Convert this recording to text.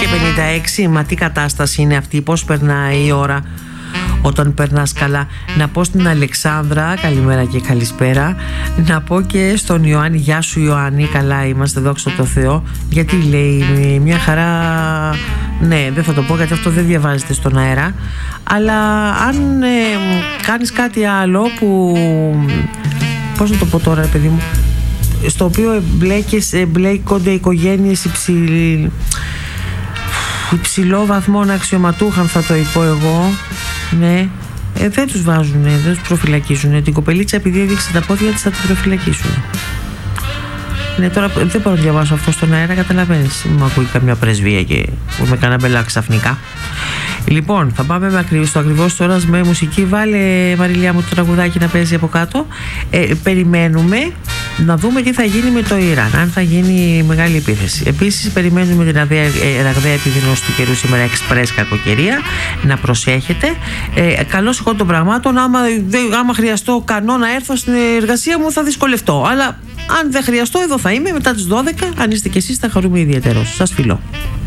9:56. Μα τι κατάσταση είναι αυτή, πώς περνάει η ώρα όταν περνάς καλά. Να πω στην Αλεξάνδρα καλημέρα και καλησπέρα. Να πω και στον Ιωάννη, γεια σου Ιωάννη, καλά είμαστε, δόξα τω Θεώ. Γιατί λέει μια χαρά. Ναι, δεν θα το πω γιατί αυτό δεν διαβάζεται στον αέρα. Αλλά αν κάνεις κάτι άλλο που, πώς να το πω τώρα παιδί μου, στο οποίο εμπλέκονται οικογένειες υψηλό βαθμών αξιωματούχων, θα το πω εγώ. Ναι, δεν τους βάζουν, δεν τους προφυλακίζουν. Την κοπελίτσα επειδή έδειξε τα πόδια της θα την προφυλακίσουν. Ναι, τώρα δεν μπορώ να διαβάσω αυτό στον αέρα, καταλαβαίνεις. Μου ακούει καμιά πρεσβεία και με κανένα μπελά ξαφνικά. Λοιπόν, θα πάμε στο ακριβώς τώρα με μουσική. Βάλε Μαριλιά μου το τραγουδάκι να παίζει από κάτω. Περιμένουμε να δούμε τι θα γίνει με το Ιράν, αν θα γίνει μεγάλη επίθεση. Επίσης περιμένουμε την ραγδαία επιδείνωση του καιρού σήμερα, εξπρές κακοκαιρία. Να προσέχετε. Καλώς εγώ των πραγμάτων, άμα χρειαστώ κανό να έρθω στην εργασία μου θα δυσκολευτώ. Αλλά αν δεν χρειαστώ, εδώ θα είμαι μετά τις 12. Αν είστε κι εσείς θα χαρούμε ιδιαίτερως. Σας φιλώ.